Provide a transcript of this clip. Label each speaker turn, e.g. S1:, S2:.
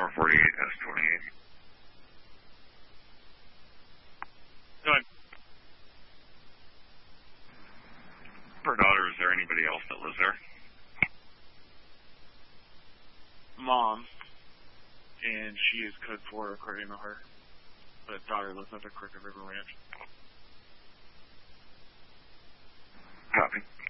S1: number 48, S28.
S2: Go ahead.
S1: Her daughter, is there anybody else that lives there?
S2: Mom, and she is code 4 according to her. But daughter lives at the Crooked River Ranch.
S1: Copy.